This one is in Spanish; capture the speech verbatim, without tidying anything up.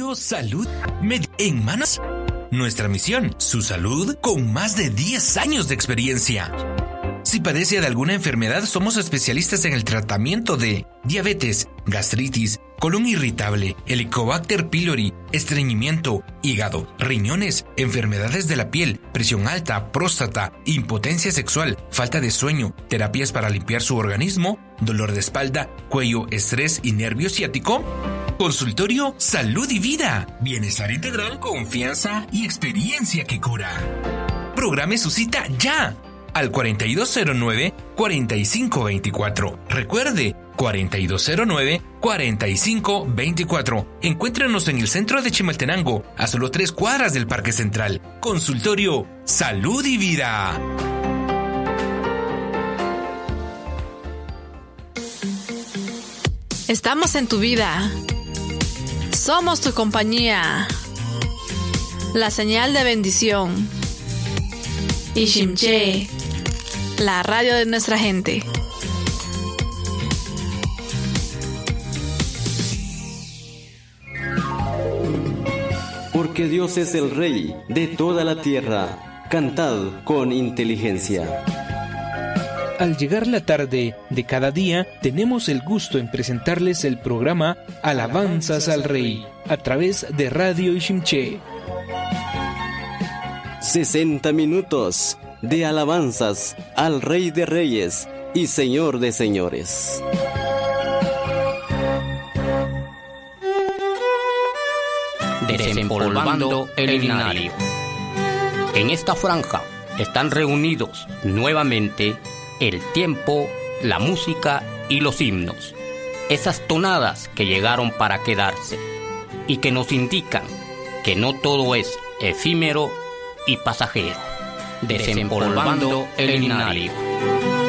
Consultorio Salud Med- en manos. Nuestra misión, su salud con más de diez años de experiencia. Si padece de alguna enfermedad, somos especialistas en el tratamiento de diabetes, gastritis, colon irritable, Helicobacter pylori, estreñimiento, hígado, riñones, enfermedades de la piel, presión alta, próstata, impotencia sexual, falta de sueño, terapias para limpiar su organismo, dolor de espalda, cuello, estrés y nervio ciático. Consultorio Salud y Vida. Bienestar integral, confianza y experiencia que cura. Programe su cita ya al cuarenta y dos cero nueve, cuarenta y cinco veinticuatro. Recuerde, cuarenta y dos cero nueve, cuarenta y cinco veinticuatro. Encuéntranos en el centro de Chimaltenango, a solo tres cuadras del Parque Central. Consultorio Salud y Vida. Estamos en tu vida. Somos tu compañía. La señal de bendición. Ishimche, la radio de nuestra gente. Porque Dios es el Rey de toda la tierra. Cantad con inteligencia. Al llegar la tarde de cada día, tenemos el gusto en presentarles el programa Alabanzas al Rey, a través de Radio Ishimche. sesenta minutos de alabanzas al Rey de Reyes y Señor de Señores. Desempolvando el himnario. En esta franja están reunidos nuevamente el tiempo, la música y los himnos. Esas tonadas que llegaron para quedarse y que nos indican que no todo es efímero y pasajero. Desempolvando el himnario.